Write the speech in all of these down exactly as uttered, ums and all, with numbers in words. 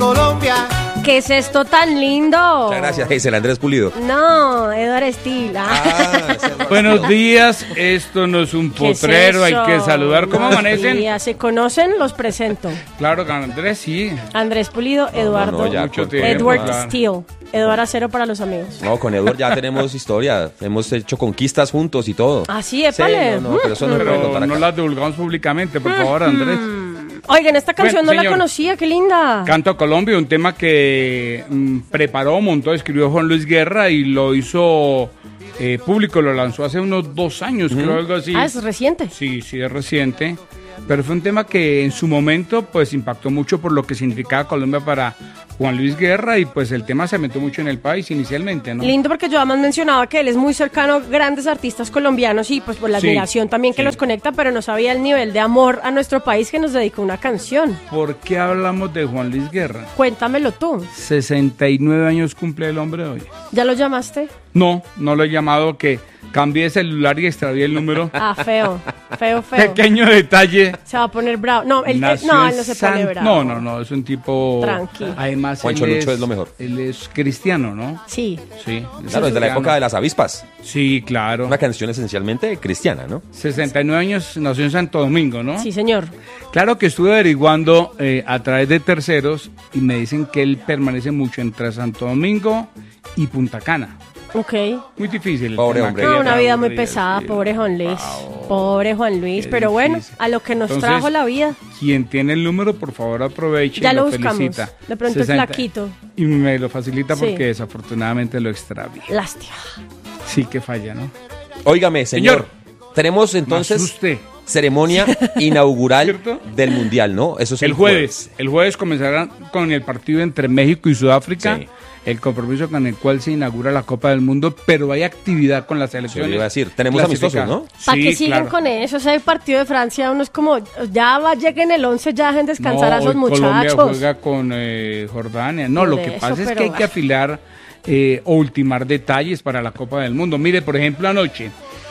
Colombia. ¿Qué es esto tan lindo? Muchas gracias, Hazel. Andrés Pulido. No, Eduardo Steele. Ah, Buenos días, esto no es un potrero, es hay que saludar. ¿Cómo Buenos amanecen? días. ¿Se conocen? Los presento. Claro, con Andrés, sí. Andrés Pulido, Eduardo. no, ya, Mucho con- tiempo. Edward Claro. Steele. Eduardo Acero para los amigos. No, con Edward ya tenemos historia. Hemos hecho conquistas juntos y todo. Ah, sí, Sí, épale. no, no, pero eso no lo puedo Pero contar no acá. las divulgamos públicamente, por favor, Andrés. Oigan, esta canción Bueno, no la señor. conocía, qué linda. Canto a Colombia, un tema que mm, preparó, montó, escribió Juan Luis Guerra y lo hizo eh, público, lo lanzó hace unos dos años, creo, algo así. Ah, es reciente. Sí, sí, es reciente. Pero fue un tema que en su momento pues impactó mucho por lo que significaba Colombia para Juan Luis Guerra y pues el tema se metió mucho en el país inicialmente, ¿no? Lindo porque yo además mencionaba que él es muy cercano a grandes artistas colombianos y pues por la Sí, admiración también que sí. los conecta, pero no sabía el nivel de amor a nuestro país que nos dedicó una canción. ¿Por qué hablamos de Juan Luis Guerra? Cuéntamelo tú. sesenta y nueve años cumple el hombre hoy. ¿Ya lo llamaste? No, no lo he llamado, que cambié de celular y extravié el número. Ah, feo, feo, feo. Pequeño detalle. Se va a poner bravo. No, él, él- Nació no, en él no se pone San- bravo. No, no, no, es un tipo... Tranqui. Además, Juancho él Lucho es lo mejor. Él es cristiano, ¿no? Sí. Sí. Claro, desde la época de las avispas. Sí, claro. Una canción esencialmente cristiana, ¿no? sesenta y nueve años, nació en Santo Domingo, ¿no? Sí, señor. Claro que estuve averiguando eh, a través de terceros y me dicen que él permanece mucho entre Santo Domingo y Punta Cana. Ok. Muy difícil. el Pobre tema hombre. que No, ella una vida muy aburrida, pesada, sí. pobre Juan Luis. Wow. Pobre Juan Luis. Qué Pero bueno, difícil. a lo que nos Entonces, trajo la vida. Quien tiene el número, por favor, aproveche Ya y lo lo buscamos. felicita. De pronto es sesenta flaquito. Y me lo facilita Sí. porque desafortunadamente lo extravié. Lástima. Sí que falla, ¿no? Óigame, señor. Señor. Tenemos Me entonces asuste. ceremonia inaugural ¿Cierto? del Mundial, ¿no? Eso es El jueves, el jueves comenzará con el partido entre México y Sudáfrica, Sí. el compromiso con el cual se inaugura la Copa del Mundo, pero hay actividad con las Eso selecciones. le iba a decir. Tenemos amistosos, ¿no? ¿Para Sí, qué siguen claro. con eso? Ese partido de Francia, uno es como, ya va, lleguen el once, ya dejen descansar No, a esos hoy Colombia muchachos. juega con eh, Jordania. No, Por lo que eso, pasa es pero que hay que ah. afilar eh, o ultimar detalles para la Copa del Mundo. Mire, por ejemplo, anoche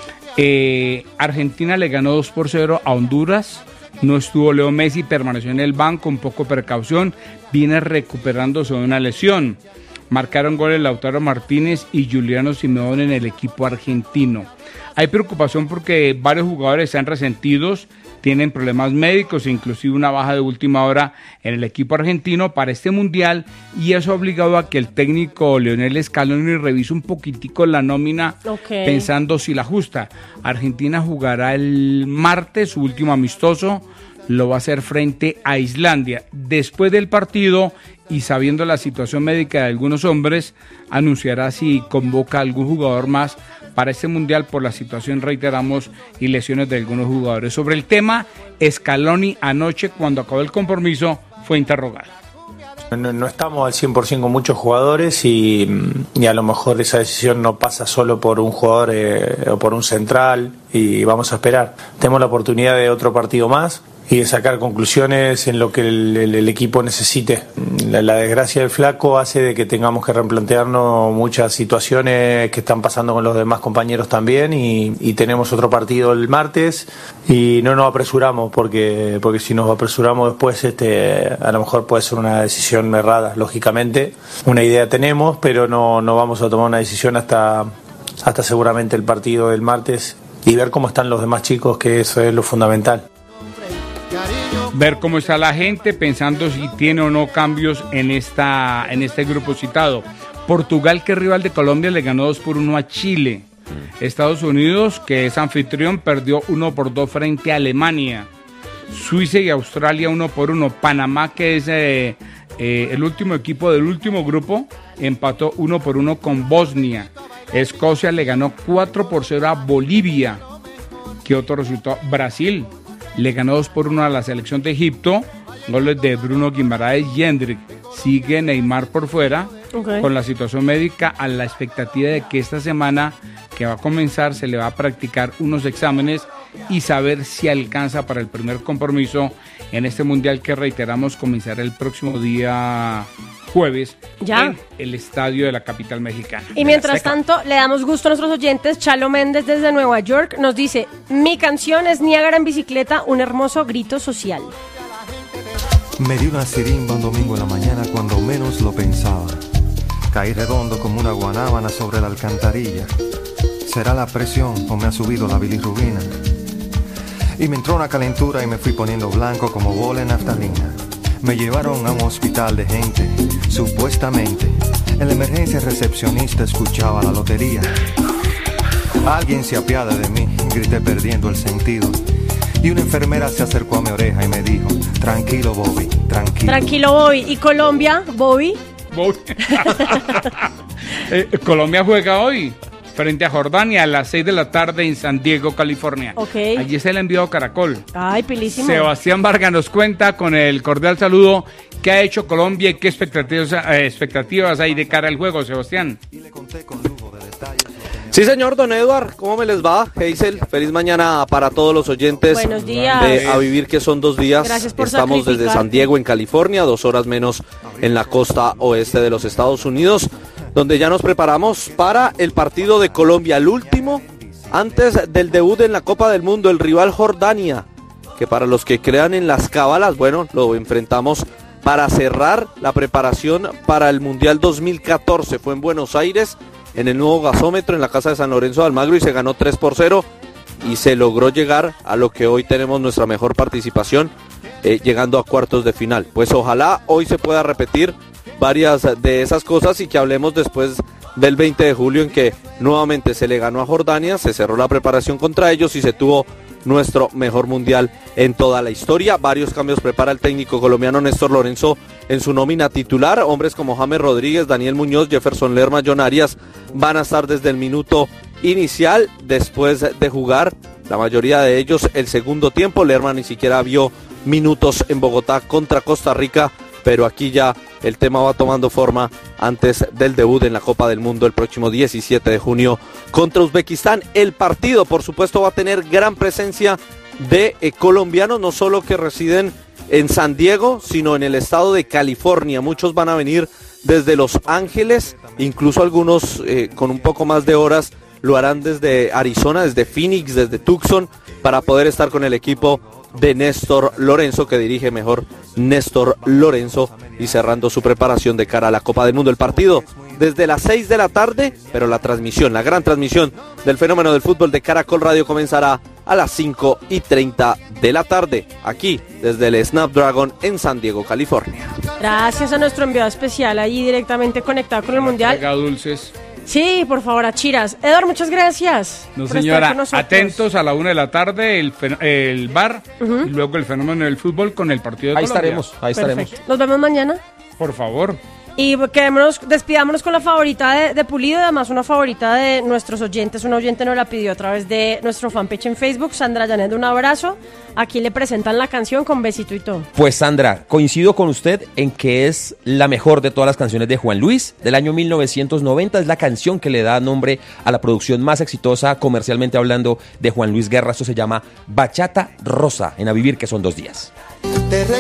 eh, Argentina le ganó dos por cero a Honduras. No estuvo Leo Messi, permaneció en el banco, un poco precaución, viene recuperándose de una lesión. Marcaron goles Lautaro Martínez y Juliano Simeone en el equipo argentino. Hay preocupación porque varios jugadores están resentidos, tienen problemas médicos, inclusive una baja de última hora en el equipo argentino para este mundial, y eso ha obligado a que el técnico Lionel Scaloni revise un poquitico la nómina, Ok. pensando si la ajusta. Argentina jugará el martes su último amistoso, lo va a hacer frente a Islandia. Después del partido y sabiendo la situación médica de algunos hombres, anunciará si convoca a algún jugador más para este mundial por la situación, reiteramos, y lesiones de algunos jugadores. Sobre el tema, Scaloni anoche, cuando acabó el compromiso, fue interrogado. No, no estamos al cien por ciento con muchos jugadores y, y a lo mejor esa decisión no pasa solo por un jugador eh, o por un central y vamos a esperar. Tenemos la oportunidad de otro partido más y de sacar conclusiones en lo que el, el- el equipo necesite. La, la desgracia del flaco hace de que tengamos que replantearnos muchas situaciones que están pasando con los demás compañeros también y, y tenemos otro partido el martes y no nos apresuramos porque, porque si nos apresuramos después este, a lo mejor puede ser una decisión errada, lógicamente. Una idea tenemos, pero no, no vamos a tomar una decisión hasta, hasta seguramente el partido del martes y ver cómo están los demás chicos, que eso es lo fundamental. Ver cómo está la gente, pensando si tiene o no cambios en, esta, en este grupo citado. Portugal, que es rival de Colombia, le ganó dos por uno a Chile. Estados Unidos, que es anfitrión, perdió uno por dos frente a Alemania. Suiza y Australia uno por uno. Panamá, que es eh, eh, el último equipo del último grupo, empató uno por uno con Bosnia. Escocia le ganó cuatro por cero a Bolivia. ¿Qué otro resultado? Brasil le ganó dos por uno a la selección de Egipto. Goles de Bruno Guimaraes y Hendrik. Sigue Neymar por fuera. Ok. Con la situación médica, a la expectativa de que esta semana que va a comenzar se le va a practicar unos exámenes y saber si alcanza para el primer compromiso en este mundial que, reiteramos, comenzará el próximo día jueves Ya. en el estadio de la capital mexicana. Y mientras tanto, le damos gusto a nuestros oyentes. Chalo Méndez desde Nueva York nos dice: mi canción es Niágara en bicicleta, un hermoso grito social. Me di una sirimba un domingo en la mañana cuando menos lo pensaba. Caí redondo como una guanábana sobre la alcantarilla. ¿Será la presión o me ha subido la bilirrubina? Y me entró una calentura y me fui poniendo blanco como bola en naftalina. Me llevaron a un hospital de gente, supuestamente. En la emergencia el recepcionista escuchaba la lotería. Alguien se apiada de mí, grité perdiendo el sentido. Y una enfermera se acercó a mi oreja y me dijo: tranquilo, Bobby, tranquilo. Tranquilo, Bobby. ¿Y Colombia, Bobby? Bobby. eh, Colombia juega hoy frente a Jordania a las seis de la tarde en San Diego, California. Ok. Allí es el enviado Caracol. Ay, pilísimo. Sebastián Vargas nos cuenta con el cordial saludo qué ha hecho Colombia y qué expectativas, eh, expectativas hay de cara al juego, Sebastián. Sí, señor Don Edward, ¿cómo me les va? Hazel, feliz mañana para todos los oyentes. Buenos días. De A Vivir, que son dos días. Gracias por Estamos desde sacrificarte. San Diego, en California, dos horas menos en la costa oeste de los Estados Unidos, donde ya nos preparamos para el partido de Colombia, el último antes del debut en la Copa del Mundo, el rival Jordania, que para los que crean en las cábalas, bueno, lo enfrentamos para cerrar la preparación para el Mundial dos mil catorce. Fue en Buenos Aires, en el nuevo gasómetro, en la casa de San Lorenzo de Almagro, y se ganó tres por cero y se logró llegar a lo que hoy tenemos nuestra mejor participación, eh, llegando a cuartos de final. Pues ojalá hoy se pueda repetir varias de esas cosas y que hablemos después del veinte de julio, en que nuevamente se le ganó a Jordania, se cerró la preparación contra ellos y se tuvo nuestro mejor mundial en toda la historia. Varios cambios prepara el técnico colombiano Néstor Lorenzo en su nómina titular. Hombres como James Rodríguez, Daniel Muñoz, Jefferson Lerma, John Arias van a estar desde el minuto inicial después de jugar la mayoría de ellos el segundo tiempo. Lerma ni siquiera vio minutos en Bogotá contra Costa Rica, pero aquí ya el tema va tomando forma antes del debut en la Copa del Mundo el próximo diecisiete de junio contra Uzbekistán. El partido, por supuesto, va a tener gran presencia de eh, colombianos, no solo que residen en San Diego, sino en el estado de California. Muchos van a venir desde Los Ángeles, incluso algunos eh, con un poco más de horas lo harán desde Arizona, desde Phoenix, desde Tucson, para poder estar con el equipo de Néstor Lorenzo, que dirige mejor Néstor Lorenzo, y cerrando su preparación de cara a la Copa del Mundo. El partido desde las seis de la tarde, pero la transmisión, la gran transmisión del fenómeno del fútbol de Caracol Radio comenzará a las cinco y treinta de la tarde, aquí desde el Snapdragon en San Diego, California. Gracias a nuestro enviado especial ahí directamente conectado con el Mundial. Traiga dulces. Sí, por favor, a Chiras. Eduardo, muchas gracias. No, por estar señora, con nosotros. atentos a la una de la tarde, el, fen- el bar, uh-huh. y luego el fenómeno del fútbol con el partido de ahí Colombia. Estaremos, ahí Perfecto. estaremos. Nos vemos mañana. Por favor. Y quedémonos, despidámonos con la favorita de, de Pulido, además una favorita de nuestros oyentes. Un oyente nos la pidió a través de nuestro fanpage en Facebook. Sandra Janet, un abrazo. Aquí le presentan la canción con besito y todo. Pues Sandra, coincido con usted en que es la mejor de todas las canciones de Juan Luis, del año mil novecientos noventa. Es la canción que le da nombre a la producción más exitosa, comercialmente hablando, de Juan Luis Guerra. Esto se llama Bachata Rosa, en A Vivir, que son dos días. Te